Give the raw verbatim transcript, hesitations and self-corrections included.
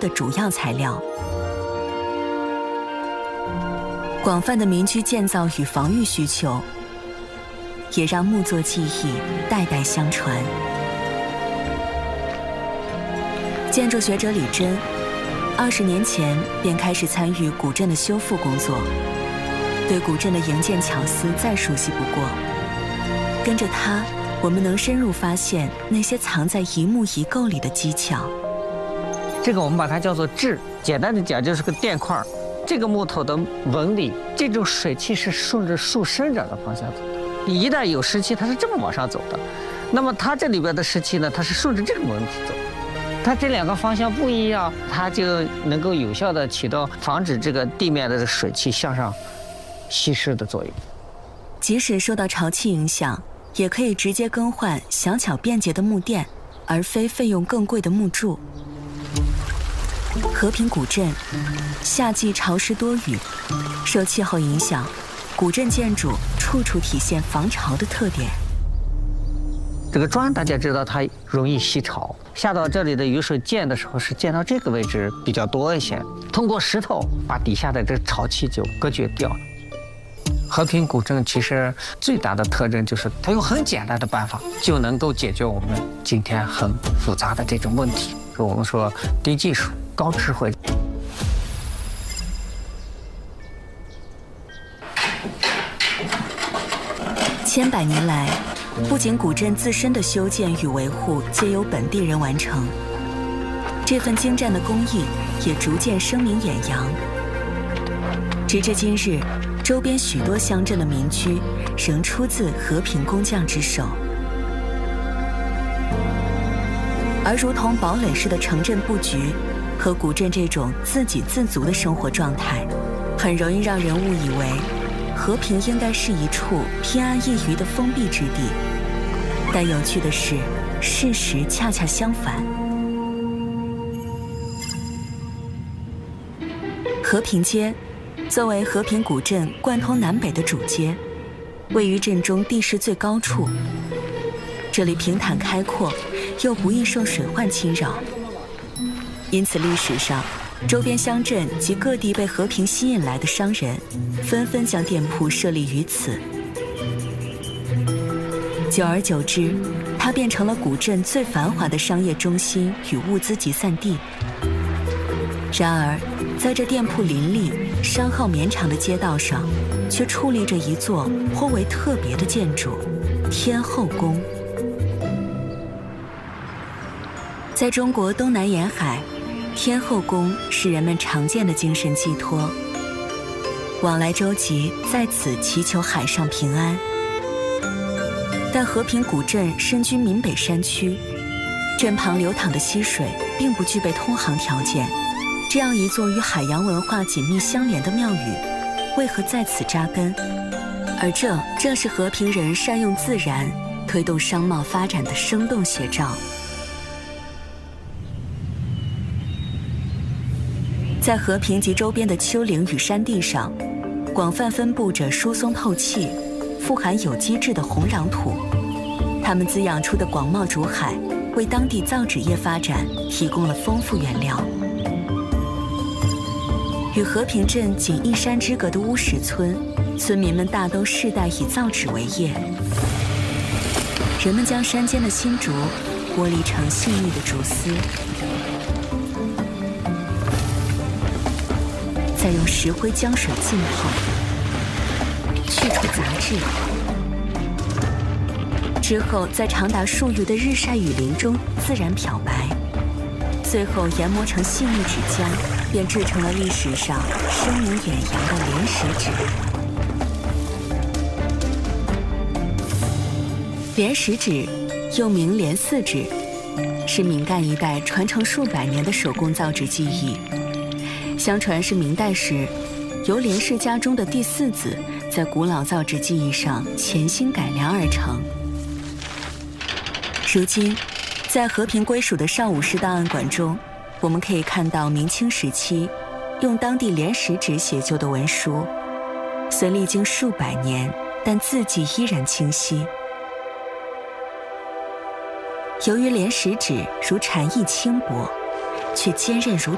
的主要材料。广泛的民居建造与防御需求，也让木作技艺代代相传。建筑学者李真，二十年前便开始参与古镇的修复工作，对古镇的营建巧思再熟悉不过。跟着他，我们能深入发现那些藏在一木一构里的技巧。 这个我们把它叫做质，简单的讲就是个垫块。这个木头的纹理，这种水汽是顺着树生长的方向走的。一旦有湿气，它是这么往上走的。那么它这里边的湿气呢，它是顺着这个纹理走。它这两个方向不一样，它就能够有效的起到防止这个地面的水汽向上稀释的作用。 即使受到潮气影响，也可以直接更换小巧便捷的木垫，而非费用更贵的木柱。和平古镇，夏季潮湿多雨，受气候影响，古镇建筑处处体现防潮的特点。 这个砖大家知道它容易吸潮，下到这里的雨水溅的时候是溅到这个位置比较多一些，通过石头把底下的这潮气就隔绝掉了。和平古镇其实最大的特征就是它用很简单的办法就能够解决我们今天很复杂的这种问题。我们说低技术高智慧。 千百年来，不仅古镇自身的修建与维护皆由本地人完成，这份精湛的工艺也逐渐声名远扬。直至今日，周边许多乡镇的民居仍出自和平工匠之手。而如同堡垒式的城镇布局和古镇这种自给自足的生活状态，很容易让人误以为和平应该是一处偏安一隅的封闭之地。但有趣的是，事实恰恰相反。和平街作为和平古镇贯通南北的主街，位于镇中地势最高处。这里平坦开阔，又不易受水患侵扰，因此历史上周边乡镇及各地被和平吸引来的商人，纷纷将店铺设立于此。久而久之，它变成了古镇最繁华的商业中心与物资集散地。然而，在这店铺林立、商号绵长的街道上，却矗立着一座颇为特别的建筑——天后宫。在中国东南沿海，天后宫是人们常见的精神寄托，往来舟楫在此祈求海上平安。但和平古镇身居闽北山区，镇旁流淌的溪水并不具备通航条件，这样一座与海洋文化紧密相连的庙宇，为何在此扎根？而这正是和平人善用自然、推动商贸发展的生动写照。在和平及周边的丘陵与山地上，广泛分布着疏松透气、富含有机质的红壤土，它们滋养出的广袤竹海，为当地造纸业发展提供了丰富原料。与和平镇仅一山之隔的乌石村，村民们大都世代以造纸为业。人们将山间的新竹剥离成细密的竹丝，再用石灰浆水浸泡，去除杂质，之后在长达数月的日晒雨淋中自然漂白，最后研磨成细密纸浆，便制成了历史上声名远扬的莲石纸。莲石纸又名莲四纸，是闽赣一带传承数百年的手工造纸技艺。相传是明代时，由莲氏家中的第四子在古老造纸技艺上潜心改良而成。如今，在和平归属的邵武士档案馆中，我们可以看到明清时期用当地莲石纸写就的文书，虽历经数百年，但字迹依然清晰。由于莲石纸如蝉翼轻薄，却坚韧如